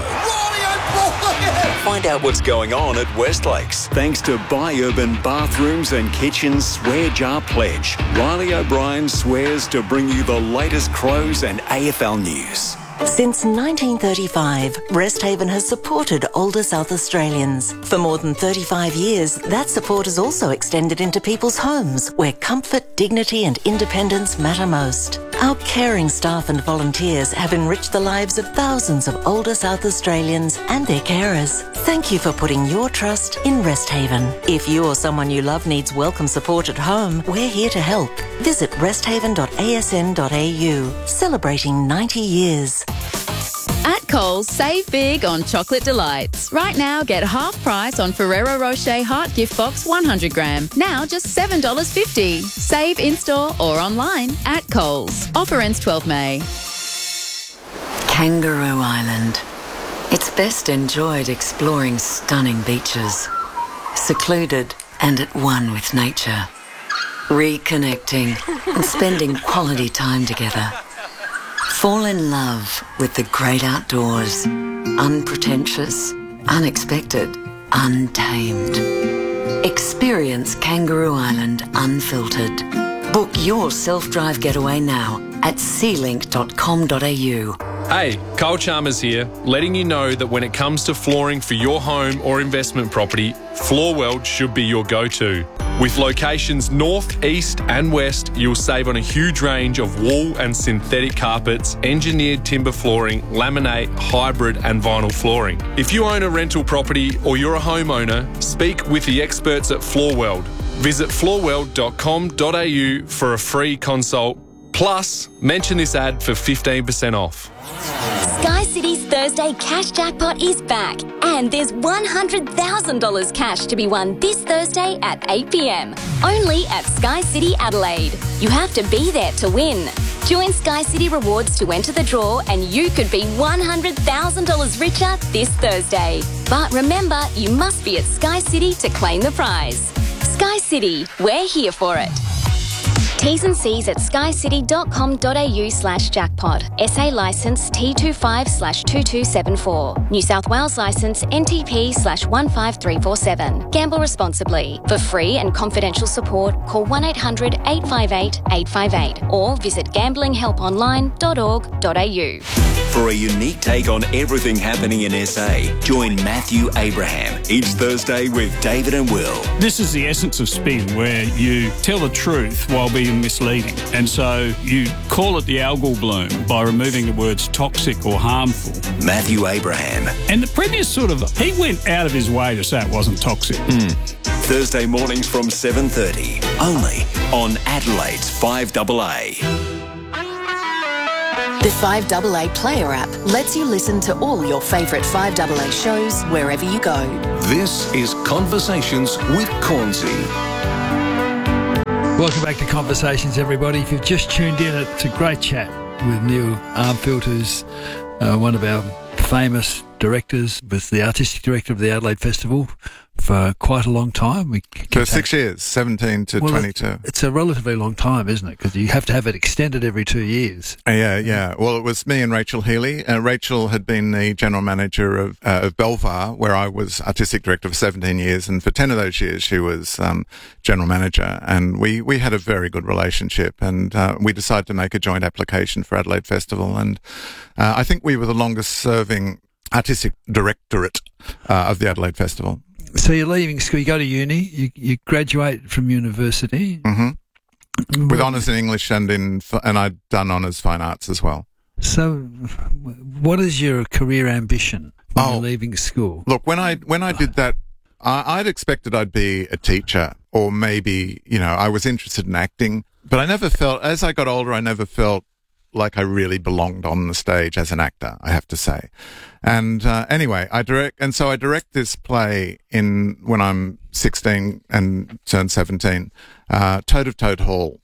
Find out what's going on at Westlakes. Thanks to Buy Urban Bathrooms and Kitchens Swear Jar Pledge. Riley O'Brien swears to bring you the latest Crows and A F L news. Since nineteen thirty-five, Resthaven has supported older South Australians. For more than thirty-five years, that support has also extended into people's homes, where comfort, dignity and independence matter most. Our caring staff and volunteers have enriched the lives of thousands of older South Australians and their carers. Thank you for putting your trust in Resthaven. If you or someone you love needs welcome support at home, we're here to help. Visit resthaven dot a s n dot a u. Celebrating ninety years. At Coles, save big on chocolate delights. Right now, get half price on Ferrero Rocher Heart Gift Box one hundred gram. Now just seven dollars fifty. Save in-store or online at Coles. Offer ends twelfth of May. Kangaroo Island. It's best enjoyed exploring stunning beaches, secluded and at one with nature, reconnecting and spending quality time together. Fall in love with the great outdoors. Unpretentious, unexpected, untamed. Experience Kangaroo Island unfiltered. Book your self-drive getaway now at sea link dot com dot a u. Hey, Kyle Chalmers here, letting you know that when it comes to flooring for your home or investment property, Floorworld should be your go-to. With locations north, east and west, you'll save on a huge range of wool and synthetic carpets, engineered timber flooring, laminate, hybrid and vinyl flooring. If you own a rental property or you're a homeowner, speak with the experts at Floorworld. Visit floorworld dot com dot a u for a free consult. Plus, mention this ad for fifteen percent off. Sky City's Thursday Cash Jackpot is back, and there's one hundred thousand dollars cash to be won this Thursday at eight p m, only at Sky City Adelaide. You have to be there to win. Join Sky City Rewards to enter the draw, and you could be one hundred thousand dollars richer this Thursday. But remember, you must be at Sky City to claim the prize. Sky City, we're here for it. T's and C's at skycity dot com dot a u slash jackpot. S A licence T two five slash two two seven four. New South Wales licence N T P slash one five three four seven. Gamble responsibly. For free and confidential support, call one eight hundred eight five eight eight five eight or visit gambling help online dot org dot a u. For a unique take on everything happening in S A, join Matthew Abraham each Thursday with David and Will. This is the essence of spin, where you tell the truth while being and misleading. And so you call it the algal bloom by removing the words toxic or harmful. Matthew Abraham. And the Premier sort of, he went out of his way to say it wasn't toxic. Mm. Thursday mornings from seven thirty, only on Adelaide's five A A. The five A A Player app lets you listen to all your favourite five A A shows wherever you go. This is Conversations with Cornsey. Welcome back to Conversations, everybody. If you've just tuned in, it's a great chat with Neil Armfield, who's uh, one of our famous directors, was the artistic director of the Adelaide Festival for quite a long time. We For six years, seventeen to well, twenty-two. It's a relatively long time, isn't it? Because you have to have it extended every two years. Uh, yeah, yeah. Well, it was me and Rachel Healy. Uh, Rachel had been the general manager of, uh, of Belvoir, where I was artistic director for seventeen years, and for ten of those years she was um, general manager. And we, we had a very good relationship, and uh, we decided to make a joint application for Adelaide Festival. And uh, I think we were the longest-serving artistic directorate uh, of the Adelaide Festival. So you're leaving school, you go to uni, you, you graduate from university. Mm-hmm. With honours in English and in, and I'd done honours fine arts as well. So what is your career ambition when oh, you're leaving school? Look, when I, when I did that, I, I'd expected I'd be a teacher, or maybe, you know, I was interested in acting, but I never felt, as I got older, I never felt like I really belonged on the stage as an actor, I have to say. And uh, anyway, I direct, and so I direct this play in when I'm sixteen and turn seventeen, uh, Toad of Toad Hall,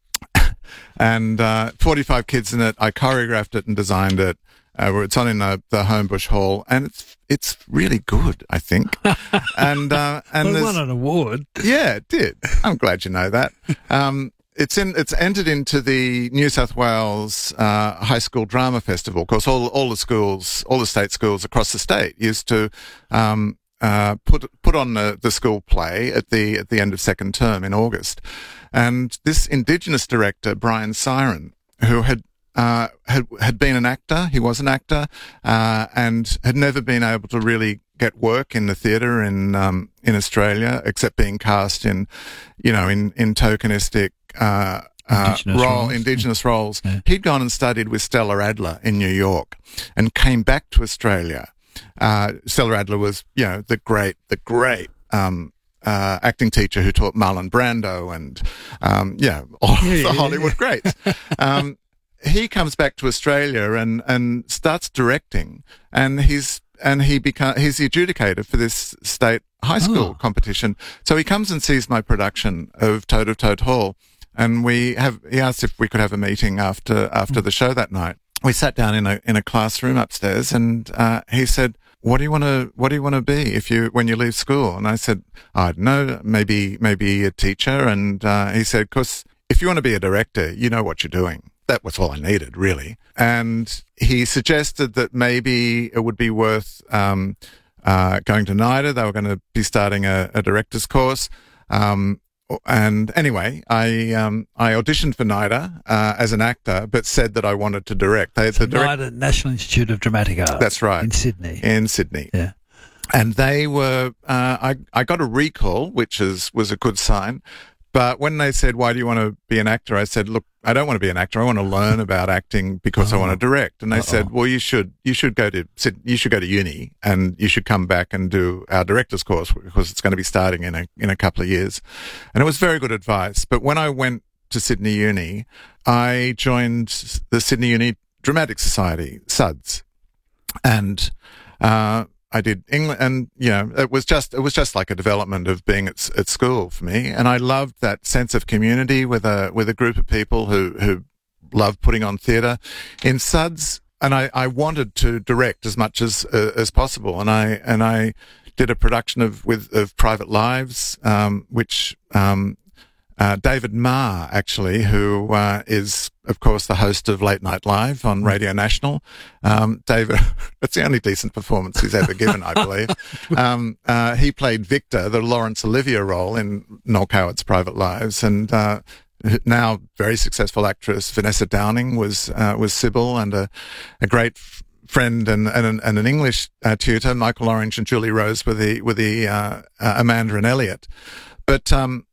and uh, forty-five kids in it. I choreographed it and designed it. Uh, it's on in the, the Homebush Hall, and it's it's really good, I think. And uh, and well, it won an award. Yeah, it did. I'm glad you know that. Um, It's in. It's entered into the New South Wales uh, High School Drama Festival. Of course, all all the schools, all the state schools across the state used to um, uh, put put on the, the school play at the at the end of second term in August. And this Indigenous director, Brian Siren, who had uh, had had been an actor, he was an actor, uh, and had never been able to really get work in the theatre in um, in Australia, except being cast in, you know, in in tokenistic. Uh, uh, Indigenous role, roles. Indigenous roles. Yeah. He'd gone and studied with Stella Adler in New York and came back to Australia. Uh, Stella Adler was, you know, the great, the great, um, uh, acting teacher who taught Marlon Brando and, um, yeah, all Yeah, of yeah, the Hollywood yeah. greats. Um, he comes back to Australia and, and starts directing, and he's, and he become, he's the adjudicator for this state high school Oh. competition. So he comes and sees my production of Toad of Toad Hall. And we have, he asked if we could have a meeting after, after the show that night. We sat down in a, in a classroom upstairs, and, uh, he said, what do you want to, what do you want to be if you, when you leave school? And I said, I don't know, maybe, maybe a teacher. And, uh, he said, cause if you want to be a director, you know what you're doing. That was all I needed, really. And he suggested that maybe it would be worth, um, uh, going to NIDA. They were going to be starting a, a director's course. Um, And anyway, I um, I auditioned for NIDA uh, as an actor, but said that I wanted to direct. They, So the direct- NIDA, National Institute of Dramatic Arts. That's right. In Sydney. In Sydney. Yeah. And they were, uh, I, I got a recall, which is, was a good sign. But when they said, why do you want to be an actor? I said, look, I don't want to be an actor. I want to learn about acting because Oh. I want to direct. And they Uh-oh. said, well, you should, you should go to, Syd- you should go to uni and you should come back and do our director's course because it's going to be starting in a, in a couple of years. And it was very good advice. But when I went to Sydney Uni, I joined the Sydney Uni Dramatic Society, S U D S. And, uh, I did England, and you know, it was just it was just like a development of being at at school for me, and I loved that sense of community with a with a group of people who who loved putting on theatre in S U D S, and I, I wanted to direct as much as uh, as possible, and I and I did a production of with of Private Lives, um, which um, uh, David Marr actually, who uh, is of course the host of Late Night Live on Radio National. Um, David, it's the only decent performance he's ever given, I believe. Um, uh, he played Victor, the Laurence Olivier role in Noel Cowart's Private Lives, and uh, now very successful actress Vanessa Downing was uh, was Sybil, and a, a great f- friend and, and, an, and an English uh, tutor, Michael Orange and Julie Rose, were the, were the uh, uh, Amanda and Elliot. But um,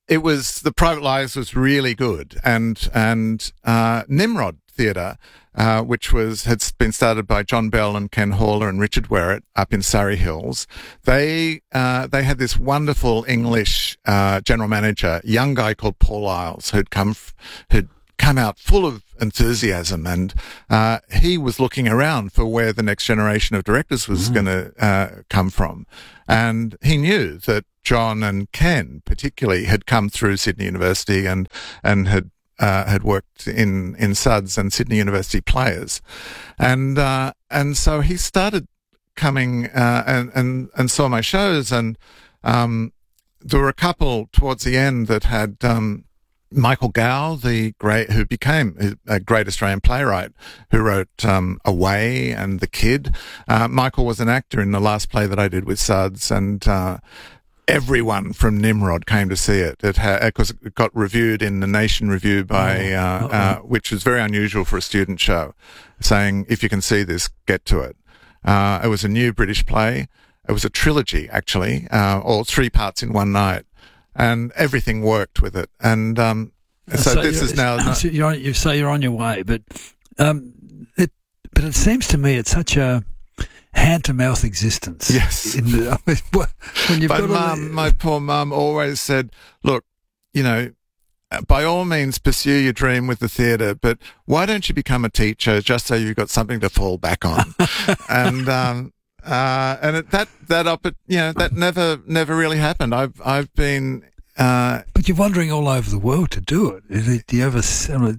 it was, the Private Lives was really good. And, and, uh, Nimrod Theatre, uh, which was, had been started by John Bell and Ken Haller and Richard Werrett up in Surrey Hills. They, uh, they had this wonderful English, uh, general manager, young guy called Paul Isles, who'd come, f- who'd come out full of enthusiasm, and uh, he was looking around for where the next generation of directors was mm. going to uh, come from. And he knew that John and Ken particularly had come through Sydney University and, and had uh, had worked in, in Suds and Sydney University Players. And uh, and so he started coming uh, and, and, and saw my shows, and um, there were a couple towards the end that had um, Michael Gow, the great, who became a great Australian playwright, who wrote um, Away and The Kid. Uh, Michael was an actor in the last play that I did with Suds, and uh, everyone from Nimrod came to see it. It had, because it got reviewed in the Nation Review by, uh, uh, which was very unusual for a student show, saying, if you can see this, get to it. Uh, it was a new British play. It was a trilogy, actually, uh, all three parts in one night. And everything worked with it. And um, so, so this is now... So you're on, you say you're on your way, but um, it but it seems to me it's such a hand-to-mouth existence. Yes. In the, when you've my got mum, a, my poor mum always said, look, you know, by all means pursue your dream with the theatre, but why don't you become a teacher just so you've got something to fall back on? and... Um, Uh, and it, that, that up, you know, that never, never really happened. I've, I've been, uh. But you're wandering all over the world to do it. Do you ever,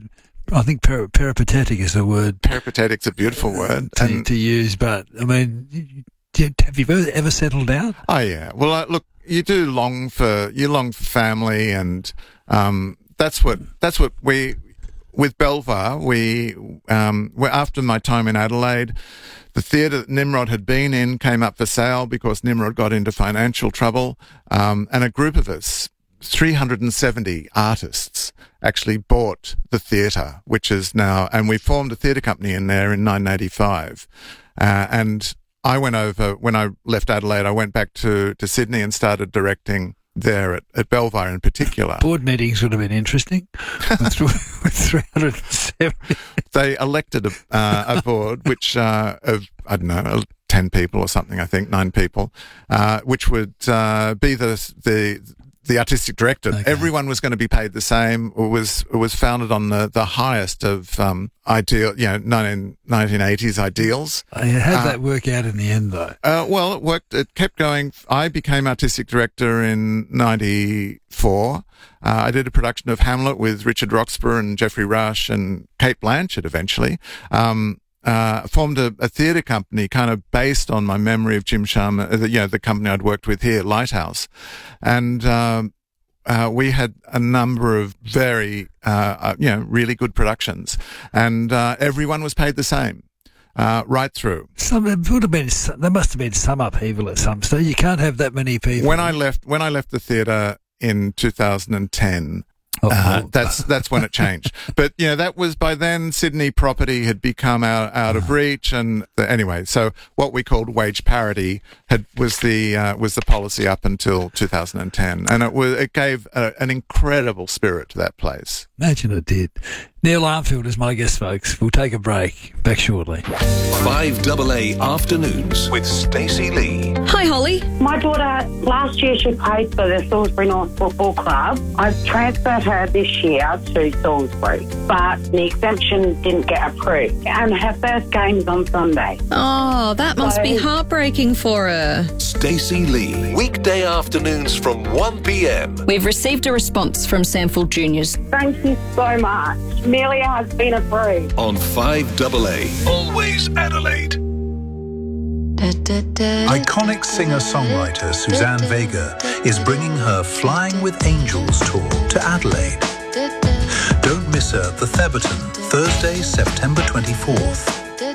I think peri- peripatetic is a word. Peripatetic's a beautiful word. To, and, to use, but, I mean, do you, have you ever, ever settled down? Oh, yeah. Well, uh, look, you do long for, you long for family, and, um, that's what, that's what we, with Belvoir, we, um, after my time in Adelaide, the theatre that Nimrod had been in came up for sale because Nimrod got into financial trouble, um, and a group of us, three hundred seventy artists, actually bought the theatre, which is now, and we formed a theatre company in there in nineteen eighty-five. Uh, and I went over, when I left Adelaide, I went back to, to Sydney and started directing there at, at Belvoir in particular. Board meetings would have been interesting with, with three hundred seventy. They elected a, uh, a board which uh, of, I don't know, ten people or something, I think, nine people, uh, which would uh, be the the the artistic director. Okay. Everyone was going to be paid the same. It was it was founded on the, the highest of um, ideal, you know, nineteen eighties ideals. How did uh, that work out in the end, though? Uh, well, it worked. It kept going. I became artistic director in ninety-four. Uh, I did a production of Hamlet with Richard Roxburgh and Geoffrey Rush and Kate Blanchett eventually. Um, uh, formed a, a theatre company kind of based on my memory of Jim Sharma, uh, the, you know, the company I'd worked with here, Lighthouse. And um, uh, we had a number of very, uh, uh, you know, really good productions. And uh, everyone was paid the same. Uh, right through. Some there would have been. There must have been some upheaval at some stage. You can't have that many people. When I left, when I left the theatre in two thousand ten, oh, uh, oh. that's that's when it changed. But you know, that was by then Sydney property had become out out of reach, and the, anyway, so what we called wage parity had was the uh, was the policy up until two thousand ten, and it was it gave a, an incredible spirit to that place. Imagine it did. Neil Armfield is my guest, folks. We'll take a break. Back shortly. five double A Afternoons with Stacey Lee. Hi, Holly. My daughter, last year she played for the Salisbury North Football Club. I've transferred her this year to Salisbury, but the exemption didn't get approved. And her first game is on Sunday. Oh, that must so, be heartbreaking for her. Stacey Lee. Weekday afternoons from one p.m. We've received a response from Sandfield Juniors. Thank you so much. Amelia has been approved. On five double A. Always Adelaide. Iconic singer-songwriter Suzanne Vega is bringing her Flying with Angels tour to Adelaide. Don't miss her at the Theberton, Thursday, September twenty-fourth.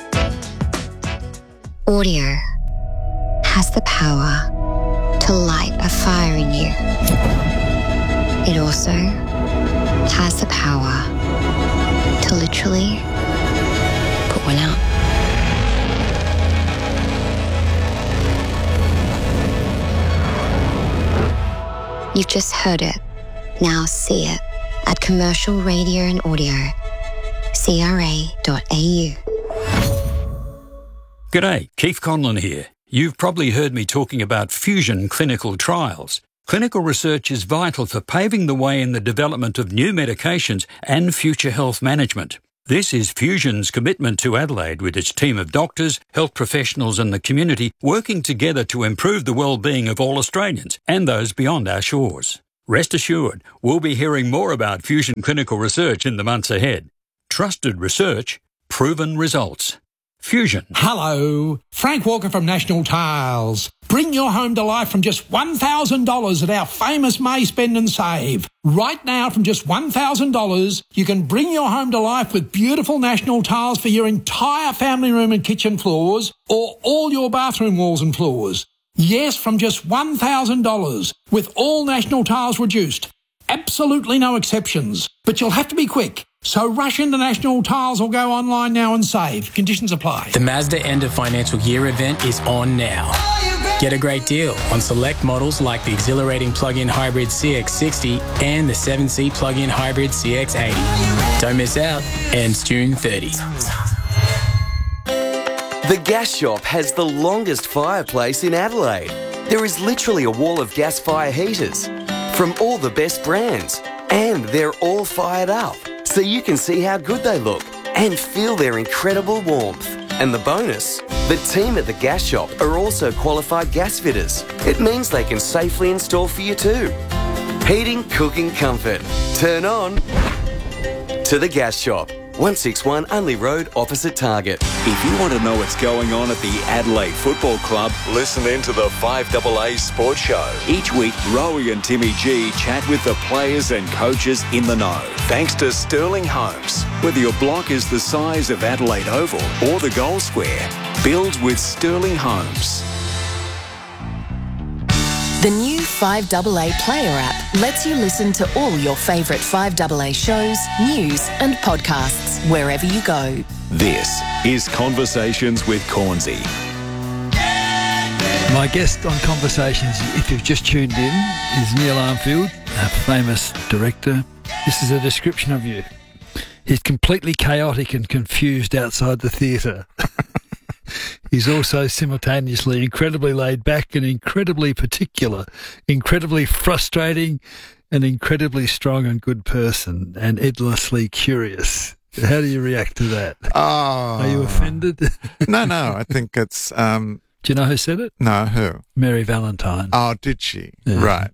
Audio has the power to light a fire in you. It also has the power to literally put one out. You've just heard it. Now see it at Commercial Radio and Audio, c r a dot a u. G'day, Keith Conlon here. You've probably heard me talking about fusion clinical trials. Clinical research is vital for paving the way in the development of new medications and future health management. This is Fusion's commitment to Adelaide with its team of doctors, health professionals and the community working together to improve the well-being of all Australians and those beyond our shores. Rest assured, we'll be hearing more about fusion clinical research in the months ahead. Trusted research, proven results. Fusion. Hello, Frank Walker from National Tiles. Bring your home to life from just one thousand dollars at our famous May Spend and Save. Right now, from just one thousand dollars, you can bring your home to life with beautiful National Tiles for your entire family room and kitchen floors or all your bathroom walls and floors. Yes, from just one thousand dollars, with all National Tiles reduced. Absolutely no exceptions. But you'll have to be quick. So rush into National Tiles or go online now and save. Conditions apply. The Mazda End of Financial Year event is on now. Get a great deal on select models like the exhilarating plug-in hybrid C X sixty and the seven seat plug-in hybrid C X eighty. Don't miss out. Ends June thirtieth. The Gas Shop has the longest fireplace in Adelaide. There is literally a wall of gas fire heaters from all the best brands, and they're all fired up, so you can see how good they look and feel their incredible warmth. And the bonus, the team at the Gas Shop are also qualified gas fitters. It means they can safely install for you too. Heating, cooking, comfort. Turn on to the Gas Shop. one sixty-one Unley Road, opposite Target. If you want to know what's going on at the Adelaide Football Club, listen in to the five A A Sports Show. Each week, Rowie and Timmy G chat with the players and coaches in the know. Thanks to Sterling Homes. Whether your block is the size of Adelaide Oval or the Goal Square, build with Sterling Homes. The new five A A Player app lets you listen to all your favourite five A A shows, news and podcasts wherever you go. This is Conversations with Cornsey. My guest on Conversations, if you've just tuned in, is Neil Armfield, a famous director. This is a description of you. He's completely chaotic and confused outside the theatre. He's also simultaneously incredibly laid back and incredibly particular, incredibly frustrating, an incredibly strong and good person, and endlessly curious. How do you react to that? Oh. Are you offended? No, no. I think it's... Um, do you know who said it? No, who? Mary Valentine. Oh, did she? Yeah. Right.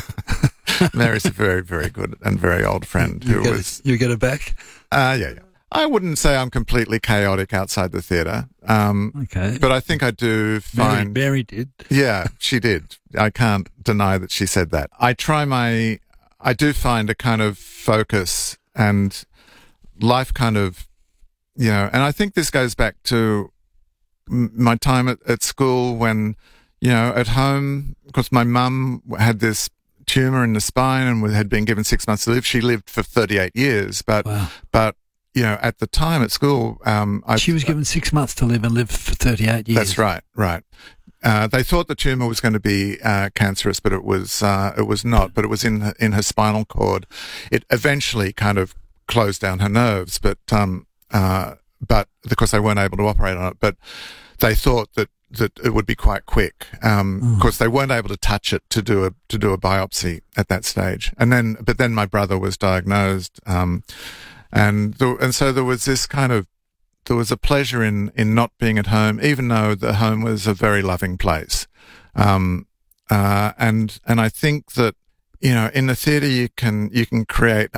Mary's a very, very good and very old friend who you get was... It, you get it back? Uh, yeah, yeah. I wouldn't say I'm completely chaotic outside the theatre. Um, okay. But I think I do find... Mary, Mary did. Yeah, she did. I can't deny that she said that. I try my... I do find a kind of focus and life kind of, you know, and I think this goes back to m- my time at, at school when, you know, at home, because my mum had this tumour in the spine and had been given six months to live. She lived for thirty-eight years, but, wow. but, you know, at the time at school, um, I, she was given six months to live and lived for thirty-eight years. That's right, right. Uh, they thought the tumour was going to be uh, cancerous, but it was uh, it was not. But it was in her, in her spinal cord. It eventually kind of closed down her nerves, but um, uh, but because they weren't able to operate on it, but they thought that that it would be quite quick. Um, mm. Of course, they weren't able to touch it to do a to do a biopsy at that stage. And then, but then my brother was diagnosed. Um, And there, and so there was this kind of, there was a pleasure in, in not being at home, even though the home was a very loving place. Um, uh, and, and I think that, you know, in the theatre you can, you can create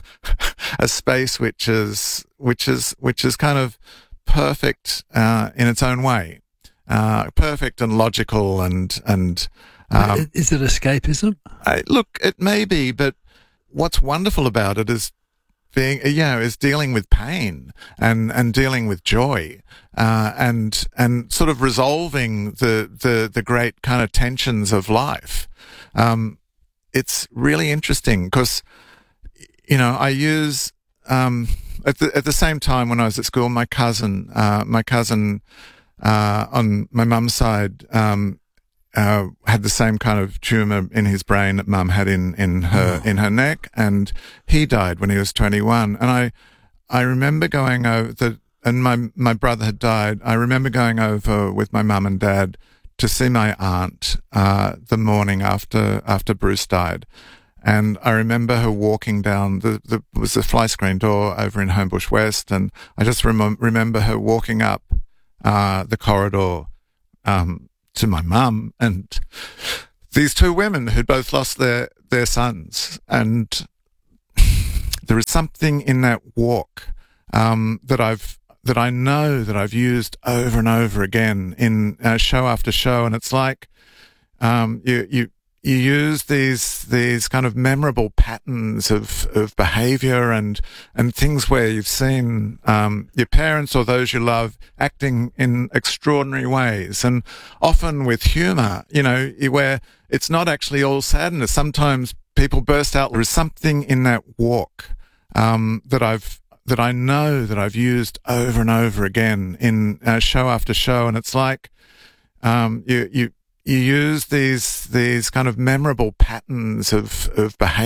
a space which is, which is, which is kind of perfect, uh, in its own way. Uh, perfect and logical and, and, um, Is it escapism? I, look, it may be, but what's wonderful about it is, being, you know, is dealing with pain and, and dealing with joy, uh, and, and sort of resolving the, the, the great kind of tensions of life. Um, it's really interesting because, you know, I use, um, at the, at the same time when I was at school, my cousin, uh, my cousin, uh, on my mum's side, um, uh, had the same kind of tumour in his brain that Mum had in, in her oh. in her neck, and he died when he was twenty-one. And I I remember going over the and my my brother had died. I remember going over with my mum and dad to see my aunt uh, the morning after after Bruce died. And I remember her walking down, the, the was the fly screen door over in Homebush West, and I just rem- remember her walking up uh, the corridor um, to my mum and these two women who'd both lost their, their sons. And there is something in that walk um, that I've that I know that I've used over and over again in uh, show after show, and it's like um, you you. You use these these kind of memorable patterns of, of behaviour and and things where you've seen um, your parents or those you love acting in extraordinary ways, and often with humour. You know, where it's not actually all sadness. Sometimes people burst out. There's something in that walk um, that I've that I know that I've used over and over again in uh, show after show, and it's like um, you you. You use these these kind of memorable patterns of, of behaviour.